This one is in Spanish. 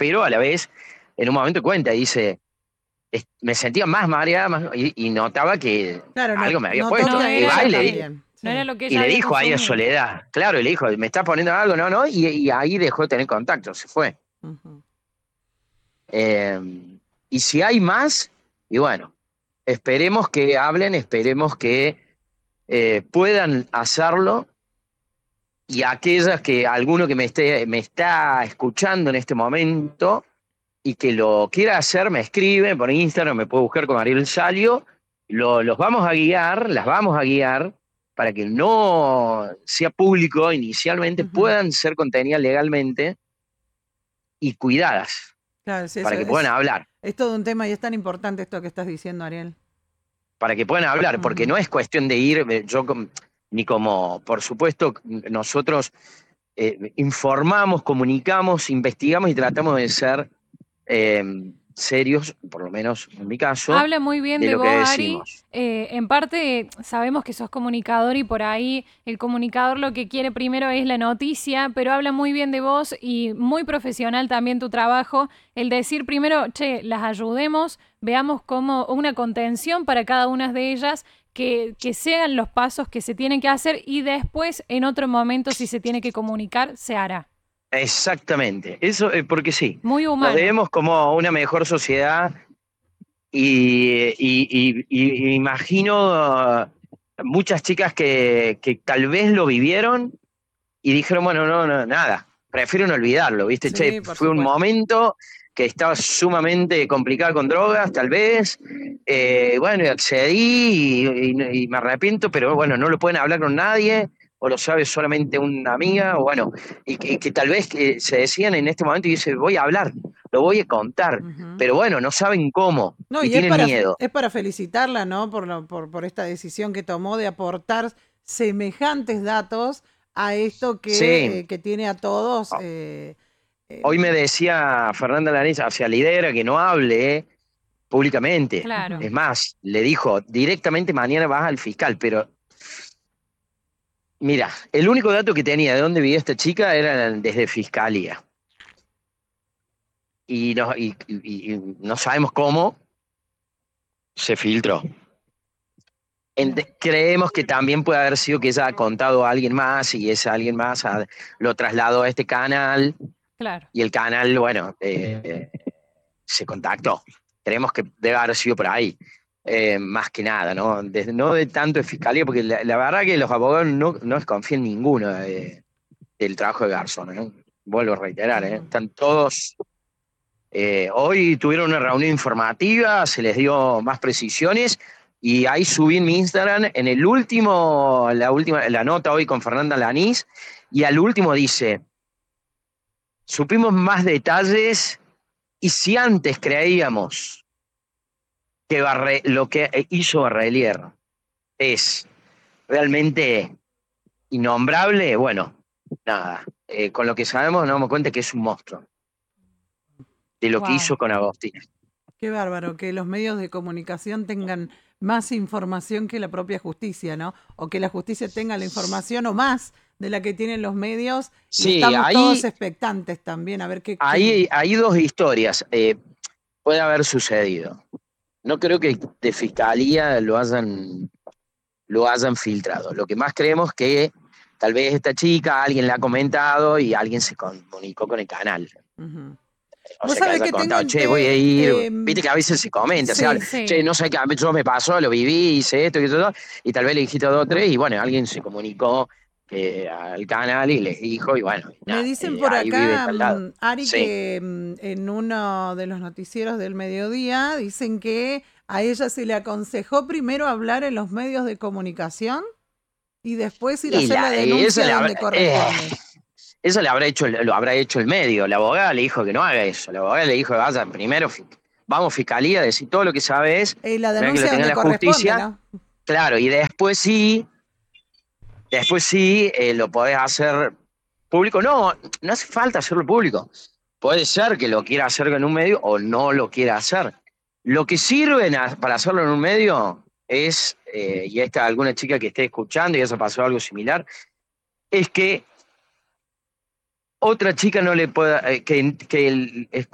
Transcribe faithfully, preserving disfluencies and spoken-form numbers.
pero a la vez, en un momento cuenta, dice, es- me sentía más mareada más, y, y notaba que Claro, no, algo me había notó puesto. que No a Y era va ella lo y le, que, di- también. no era Sí. lo que y ella le había dijo ahí a consumido. Soledad, claro, y le dijo, me está poniendo algo, no, no, y, y ahí dejó de tener contacto, se fue. Ujú. Eh, y si hay más, y bueno, esperemos que hablen, esperemos que eh, puedan hacerlo, y aquellas que alguno que me esté me está escuchando en este momento y que lo quiera hacer, me escribe por Instagram, me puede buscar con Ariel Salio, lo, los vamos a guiar, las vamos a guiar para que no sea público inicialmente, Ujú. puedan ser contenidas legalmente y cuidadas, Claro, sí, eso para que puedan es, hablar, es todo un tema y es tan importante esto que estás diciendo, Ariel. para que puedan hablar, porque Ujú. no es cuestión de ir, eh, yo com- ni como, por supuesto, nosotros eh, informamos, comunicamos, investigamos y tratamos de ser eh, serios, por lo menos en mi caso, Habla muy bien de de lo que vos, Ari. decimos. Eh, en parte sabemos que sos comunicador y por ahí el comunicador lo que quiere primero es la noticia, pero habla muy bien de vos y muy profesional también tu trabajo. El decir primero, che, las ayudemos, veamos como una contención para cada una de ellas, que, que sean los pasos que se tienen que hacer y después en otro momento si se tiene que comunicar, se hará. Exactamente, eso, eh, porque sí, Muy nos humano. debemos como una mejor sociedad y, y- y- y- y imagino uh, muchas chicas que, que tal vez lo vivieron y dijeron, bueno, no, no, nada, prefieren olvidarlo, ¿viste? Che, Sí, por fue un supuesto. momento que estaba sumamente complicado con drogas, tal vez, eh, bueno, y accedí y, y- y me arrepiento, pero bueno, no lo pueden hablar con nadie, o lo sabe solamente una amiga, o bueno, y que, que tal vez eh, se decían en este momento y dice, voy a hablar, lo voy a contar, Ujú. pero bueno, no saben cómo No, y y es tienen para, miedo. es para felicitarla, ¿no? Por, lo- por, por esta decisión que tomó de aportar semejantes datos a esto que, Sí, eh, que tiene a todos. eh, eh, hoy me decía Fernanda Lanís, hacia la idea era que no hable, ¿eh? Públicamente. Claro. ujú. Es más, le dijo directamente mañana vas al fiscal, pero mira, el único dato que tenía de dónde vivía esta chica era desde fiscalía. Y no, y, y- y no sabemos cómo se filtró. En- Mira. creemos que también puede haber sido que ella ha contado a alguien más y ese alguien más ha- lo trasladó a este canal Claro. y el canal, bueno, eh, se contactó. Creemos que debe haber sido por ahí, eh, más que nada, ¿no? De, no de tanto de fiscalía, porque la, la verdad que los abogados no, no desconfían ninguno de- del trabajo de Garzón, ¿no? Vuelvo a reiterar, ¿eh? Ujú. Están todos. Eh, hoy tuvieron una reunión informativa, se les dio más precisiones. Y ahí subí en mi Instagram, en el último, la última, la nota hoy con Fernanda Lanís, y al último dice, supimos más detalles y si antes creíamos que Barre, lo que hizo Barrelier es realmente innombrable, bueno, nada, eh, con lo que sabemos nos damos cuenta que es un monstruo de lo que hizo Wow. con Agostina. Qué bárbaro que los medios de comunicación tengan más información que la propia justicia, ¿no? O que la justicia tenga la información o más de la que tienen los medios y Sí, estamos todos ahí expectantes también a ver qué, qué... hay, hay dos historias, eh, puede haber sucedido. No creo que de fiscalía lo hayan, lo hayan filtrado. Lo que más creemos que tal vez esta chica, alguien le ha comentado y alguien se comunicó con el canal. Ujú. O Vos sea, que sabés haya que tengo... contado, che, voy a eh, ir. Viste em, que a veces se comenta, se habla, sí, che, Sí. no sé qué, yo me pasó, lo viví, hice esto y todo, y tal vez le dijiste dos o tres, y bueno, alguien se comunicó eh, al canal y les dijo, y bueno, y me nada, dicen eh, por ahí vive acá, tal lado. mm, Ari, Sí. que mm, en uno de los noticieros del mediodía dicen que a ella se le aconsejó primero hablar en los medios de comunicación y después ir a Y hacer la la, eso denuncia le habrá, donde eh, corresponde. eso le habrá hecho, lo habrá hecho el medio. La abogada le dijo que no haga eso. La abogada le dijo, vaya, primero, vamos, fiscalía, decir todo lo que sabes, Eh, la mira que lo denuncia tenga donde la corresponde, justicia, ¿no? claro, y después sí, después sí eh, lo podés hacer público. No, no hace falta hacerlo público. Puede ser que lo quiera hacer en un medio o no lo quiera hacer. Lo que sirve para hacerlo en un medio es, eh, y esta alguna chica que esté escuchando y eso pasó algo similar, es que otra chica no le pueda, eh, que, que el,